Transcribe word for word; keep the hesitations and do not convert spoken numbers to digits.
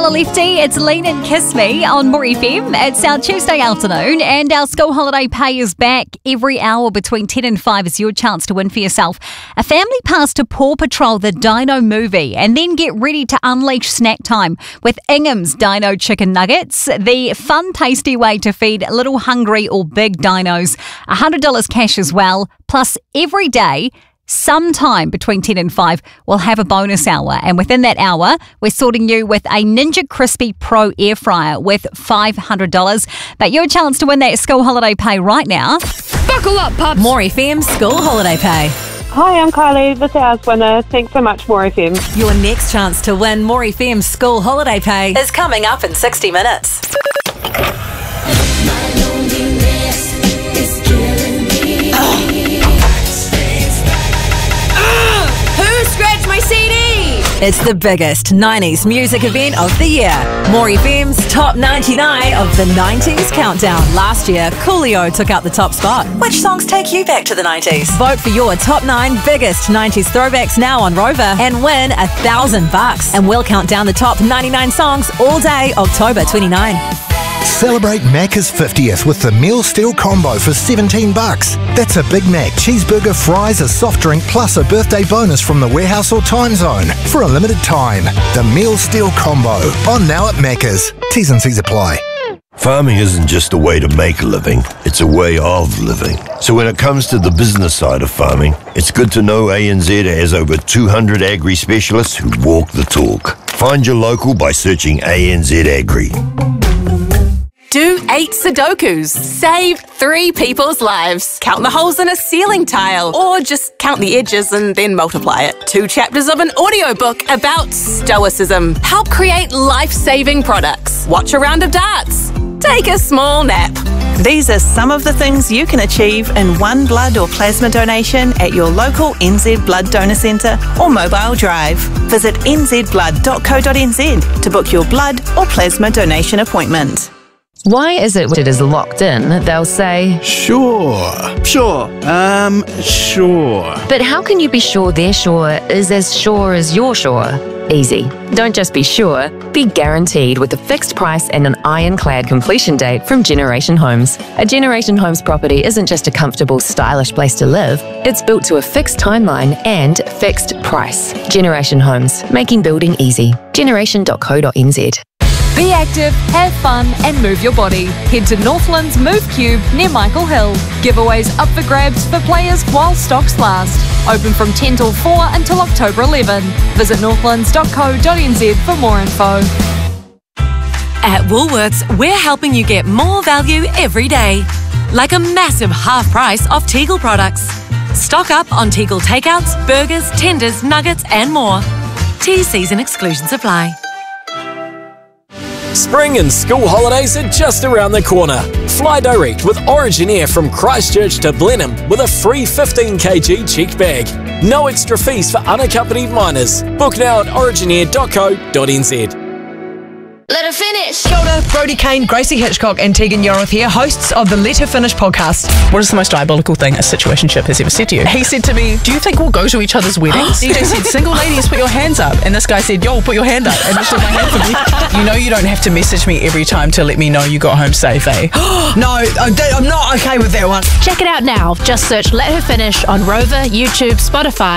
Stella Lefty, it's Lean and Kiss Me on More F M. It's our Tuesday afternoon and our school holiday pay is back. Every hour between ten and five is your chance to win for yourself a family pass to Paw Patrol the Dino movie, and then get ready to unleash snack time with Ingham's Dino Chicken Nuggets, the fun tasty way to feed little hungry or big dinos. one hundred dollars cash as well, plus every day sometime between ten and five, we'll have a bonus hour. And within that hour, we're sorting you with a Ninja Crispy Pro Air Fryer with five hundred dollars. But your chance to win that school holiday pay right now. Buckle up, pups! More F M School Holiday Pay. Hi, I'm Kylie, this hour's winner. Thanks so much, More F M. Your next chance to win More F M School Holiday Pay is coming up in sixty minutes. It's the biggest nineties music event of the year. More F M's Top ninety-nine of the nineties Countdown. Last year, Coolio took out the top spot. Which songs take you back to the nineties? Vote for your top nine biggest nineties throwbacks now on Rover and win a thousand bucks. And we'll count down the top ninety-nine songs all day, October twenty-ninth. Celebrate Macca's fiftieth with the Meal Steal Combo for seventeen bucks. That's a Big Mac, cheeseburger, fries, a soft drink, plus a birthday bonus from the Warehouse or Time Zone for a limited time. The Meal Steal Combo, on now at Macca's. T's and C's apply. Farming isn't just a way to make a living, it's a way of living. So when it comes to the business side of farming, it's good to know A N Z has over two hundred agri specialists who walk the talk. Find your local by searching A N Z Agri. Do eight Sudokus. Save three people's lives. Count the holes in a ceiling tile. Or just count the edges and then multiply it. Two chapters of an audiobook about stoicism. Help create life-saving products. Watch a round of darts. Take a small nap. These are some of the things you can achieve in one blood or plasma donation at your local N Z Blood Donor Centre or mobile drive. Visit n z blood dot co dot n z to book your blood or plasma donation appointment. Why is it when it is locked in, they'll say, Sure, sure, um, sure. But how can you be sure their sure is as sure as you're sure? Easy. Don't just be sure, be guaranteed with a fixed price and an ironclad completion date from Generation Homes. A Generation Homes property isn't just a comfortable, stylish place to live. It's built to a fixed timeline and fixed price. Generation Homes, making building easy. generation dot co dot n z. Be active, have fun and move your body. Head to Northland's Move Cube near Michael Hill. Giveaways up for grabs for players while stocks last. Open from ten till four until October eleventh. Visit northlands dot co dot n z for more info. At Woolworths, we're helping you get more value every day. Like a massive half price off Tegel products. Stock up on Tegel takeouts, burgers, tenders, nuggets and more. T Cs and exclusions apply. Spring and school holidays are just around the corner. Fly direct with Origin Air from Christchurch to Blenheim with a free fifteen kilogram checked bag. No extra fees for unaccompanied minors. Book now at origin air dot co dot n z. Let her finish. Kia ora, Brodie Kane, Gracie Hitchcock and Tegan Yoroth here, hosts of the Let Her Finish podcast. What is the most diabolical thing a situationship has ever said to you? He said to me, do you think we'll go to each other's weddings? D J said, single ladies, put your hands up. And this guy said, yo, put your hand up. And lifted my hand for me. You know you don't have to message me every time to let me know you got home safe, eh? No, I'm not okay with that one. Check it out now. Just search Let Her Finish on Rover, YouTube, Spotify.